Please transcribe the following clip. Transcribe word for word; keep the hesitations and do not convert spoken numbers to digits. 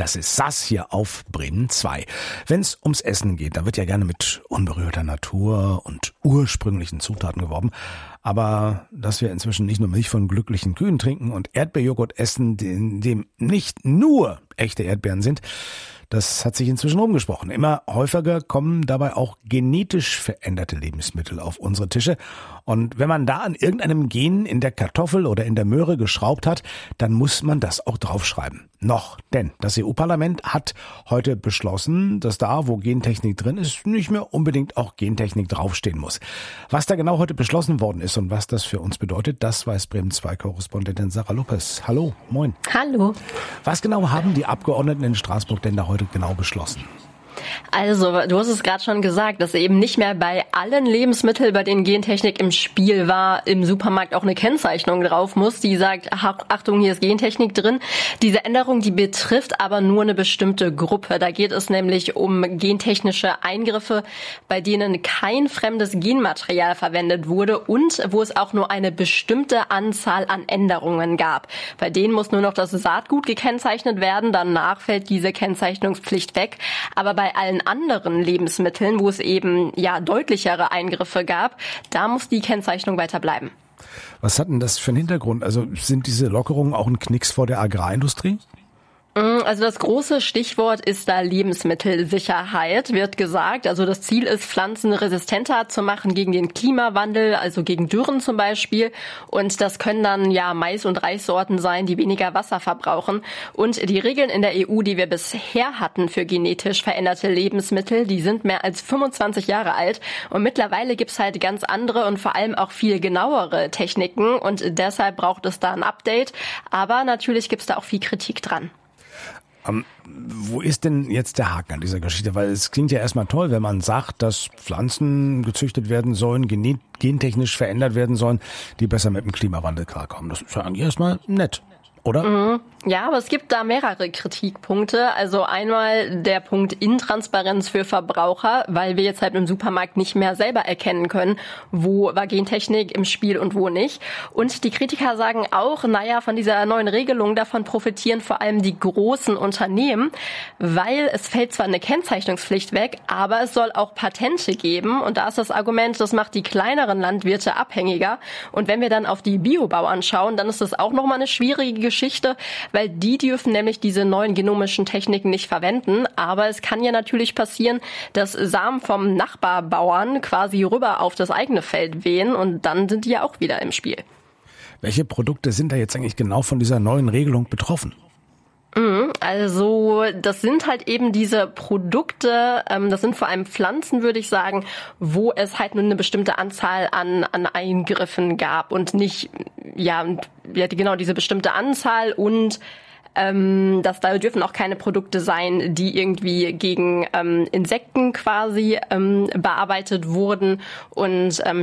das ist Sass hier auf Bremen zwei. Wenn es ums Essen geht, da wird ja gerne mit unberührter Natur und ursprünglichen Zutaten geworben. Aber dass wir inzwischen nicht nur Milch von glücklichen Kühen trinken und Erdbeerjoghurt essen, in dem nicht nur echte Erdbeeren sind, das hat sich inzwischen rumgesprochen. Immer häufiger kommen dabei auch genetisch veränderte Lebensmittel auf unsere Tische. Und wenn man da an irgendeinem Gen in der Kartoffel oder in der Möhre geschraubt hat, dann muss man das auch draufschreiben. Noch, denn das E U-Parlament hat heute beschlossen, dass da, wo Gentechnik drin ist, nicht mehr unbedingt auch Gentechnik draufstehen muss. Was da genau heute beschlossen worden ist und was das für uns bedeutet, das weiß Bremen zwei Korrespondentin Sarah Lopez. Hallo, moin. Hallo. Was genau haben die Abgeordneten in Straßburg denn da heute genau beschlossen? Also, du hast es gerade schon gesagt, dass eben nicht mehr bei allen Lebensmitteln, bei denen Gentechnik im Spiel war, im Supermarkt auch eine Kennzeichnung drauf muss, die sagt, Achtung, hier ist Gentechnik drin. Diese Änderung, die betrifft aber nur eine bestimmte Gruppe. Da geht es nämlich um gentechnische Eingriffe, bei denen kein fremdes Genmaterial verwendet wurde und wo es auch nur eine bestimmte Anzahl an Änderungen gab. Bei denen muss nur noch das Saatgut gekennzeichnet werden, danach fällt diese Kennzeichnungspflicht weg. Aber bei allen anderen Lebensmitteln, wo es eben ja deutlichere Eingriffe gab, da muss die Kennzeichnung weiter bleiben. Was hat denn das für einen Hintergrund? Also sind diese Lockerungen auch ein Knicks vor der Agrarindustrie? Also das große Stichwort ist da Lebensmittelsicherheit, wird gesagt. Also das Ziel ist, Pflanzen resistenter zu machen gegen den Klimawandel, also gegen Dürren zum Beispiel. Und das können dann ja Mais- und Reissorten sein, die weniger Wasser verbrauchen. Und die Regeln in der E U, die wir bisher hatten für genetisch veränderte Lebensmittel, die sind mehr als fünfundzwanzig Jahre alt. Und mittlerweile gibt's halt ganz andere und vor allem auch viel genauere Techniken. Und deshalb braucht es da ein Update. Aber natürlich gibt's da auch viel Kritik dran. Um, wo ist denn jetzt der Haken an dieser Geschichte? Weil es klingt ja erstmal toll, wenn man sagt, dass Pflanzen gezüchtet werden sollen, gen- gentechnisch verändert werden sollen, die besser mit dem Klimawandel klarkommen. Das ist ja eigentlich erstmal nett, oder? Mhm. Ja, aber es gibt da mehrere Kritikpunkte. Also einmal der Punkt Intransparenz für Verbraucher, weil wir jetzt halt im Supermarkt nicht mehr selber erkennen können, wo war Gentechnik im Spiel und wo nicht. Und die Kritiker sagen auch, naja, von dieser neuen Regelung, davon profitieren vor allem die großen Unternehmen, weil es fällt zwar eine Kennzeichnungspflicht weg, aber es soll auch Patente geben. Und da ist das Argument, das macht die kleineren Landwirte abhängiger. Und wenn wir dann auf die Biobauern schauen, dann ist das auch nochmal eine schwierige Geschichte, weil die dürfen nämlich diese neuen genomischen Techniken nicht verwenden. Aber es kann ja natürlich passieren, dass Samen vom Nachbarbauern quasi rüber auf das eigene Feld wehen und dann sind die ja auch wieder im Spiel. Welche Produkte sind da jetzt eigentlich genau von dieser neuen Regelung betroffen? Also das sind halt eben diese Produkte, ähm, das sind vor allem Pflanzen, würde ich sagen, wo es halt nur eine bestimmte Anzahl an an Eingriffen gab und nicht, ja, ja genau diese bestimmte Anzahl und ähm, dass da dürfen auch keine Produkte sein, die irgendwie gegen ähm, Insekten quasi ähm, bearbeitet wurden und ähm,